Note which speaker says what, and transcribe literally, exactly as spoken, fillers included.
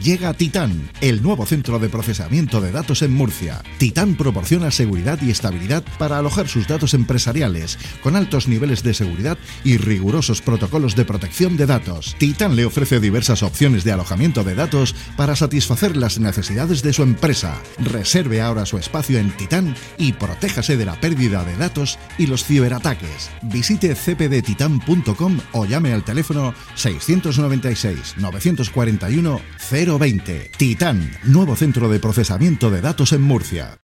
Speaker 1: Llega Titán, el nuevo centro de procesamiento de datos en Murcia. Titán proporciona seguridad y estabilidad para alojar sus datos empresariales, con altos niveles de seguridad y rigurosos protocolos de protección de datos. Titán le ofrece diversas opciones de alojamiento de datos para satisfacer las necesidades de su empresa. Reserve ahora su espacio en Titán y protéjase de la pérdida de datos y los ciberataques. Visite c p d titan punto com o llame al teléfono seiscientos noventa y seis, novecientos cuarenta y uno, cero veinte. Titán, nuevo centro de procesamiento de datos en Murcia.